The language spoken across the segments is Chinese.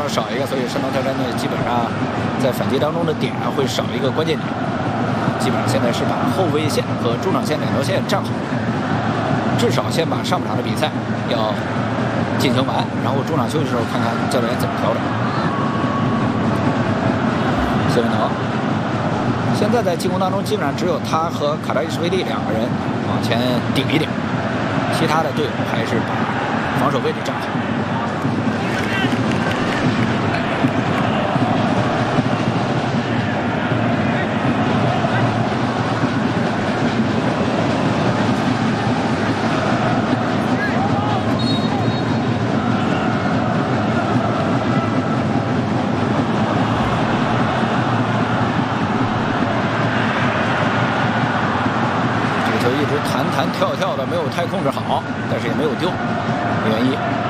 少一个，所以山东泰山呢基本上在反击当中的点会少一个关键点。基本上现在是把后卫线和中场线两条线站好，至少先把上半场的比赛要进行完，然后中场休息的时候看看教练怎么调整。谢文能现在在进攻当中基本上只有他和卡扎伊什维利两个人往前顶一顶，其他的队友还是把防守位置站好。弹跳跳的没有太控制好，但是也没有丢。1-1，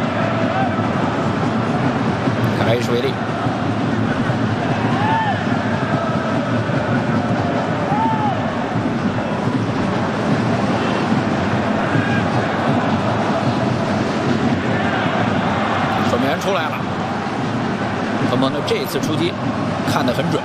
卡扎伊什维利。守门员出来了，彭彭的这一次出击看得很准。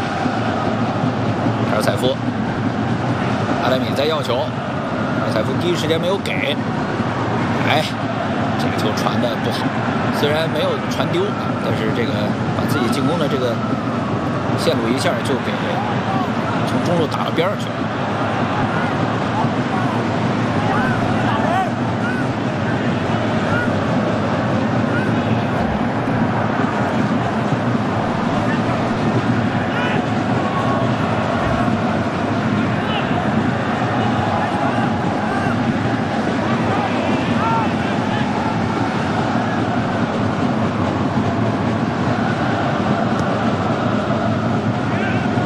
卡尔采夫，阿莱米在要球。采夫第一时间没有给，哎，这个球传的不好，虽然没有传丢，但是这个把自己进攻的这个线路一下就给从中路打到边上去了。